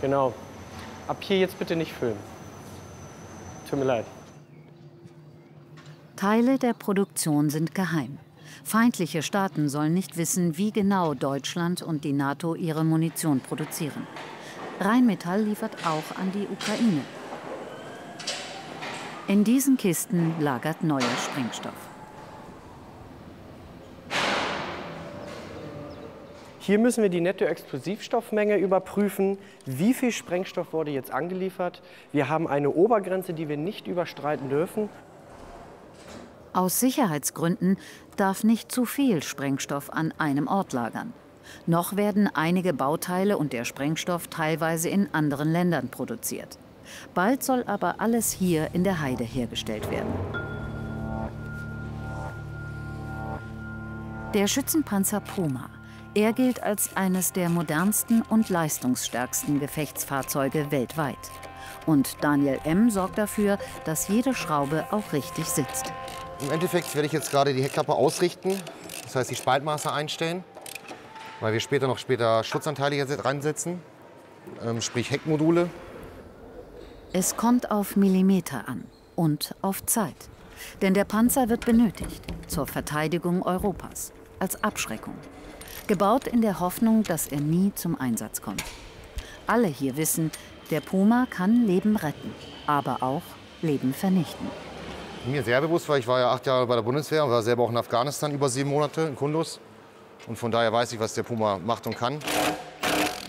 Genau. Ab hier jetzt bitte nicht filmen. Tut mir leid. Teile der Produktion sind geheim. Feindliche Staaten sollen nicht wissen, wie genau Deutschland und die NATO ihre Munition produzieren. Rheinmetall liefert auch an die Ukraine. In diesen Kisten lagert neuer Sprengstoff. Hier müssen wir die Nettoexplosivstoffmenge überprüfen. Wie viel Sprengstoff wurde jetzt angeliefert? Wir haben eine Obergrenze, die wir nicht überschreiten dürfen. Aus Sicherheitsgründen darf nicht zu viel Sprengstoff an einem Ort lagern. Noch werden einige Bauteile und der Sprengstoff teilweise in anderen Ländern produziert. Bald soll aber alles hier in der Heide hergestellt werden. Der Schützenpanzer Puma. Er gilt als eines der modernsten und leistungsstärksten Gefechtsfahrzeuge weltweit. Und Daniel M. sorgt dafür, dass jede Schraube auch richtig sitzt. Im Endeffekt werde ich jetzt gerade die Heckklappe ausrichten, das heißt die Spaltmaße einstellen, weil wir später Schutzanteile hier reinsetzen, sprich Heckmodule. Es kommt auf Millimeter an und auf Zeit. Denn der Panzer wird benötigt zur Verteidigung Europas, als Abschreckung. Gebaut in der Hoffnung, dass er nie zum Einsatz kommt. Alle hier wissen, der Puma kann Leben retten, aber auch Leben vernichten. Mir sehr bewusst, weil ich war ja 8 Jahre bei der Bundeswehr und war selber auch in Afghanistan über 7 Monate in Kunduz. Und von daher weiß ich, was der Puma macht und kann.